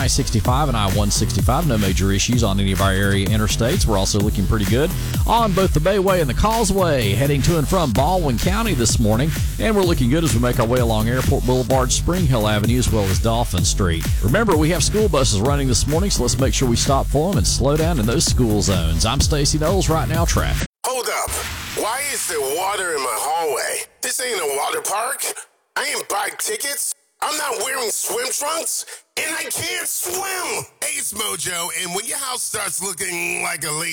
I-65 and I-165. No major issues on any of our area interstates. We're also looking pretty good on both the Bayway and the Causeway, heading to and from Baldwin County this morning. And we're looking good as we make our way along Airport Boulevard, Spring Hill Avenue, as well as Dolphin Street. Remember, we have school buses running this morning, so let's make sure we stop for them and slow down in those school zones. I'm Stacey Knowles. Right now, traffic. Hold up. Why is there water in my hallway? This ain't a water park. I ain't buying tickets. I'm not wearing swim trunks. And I can't swim. Hey, it's Mojo. And when your house starts looking like a leak,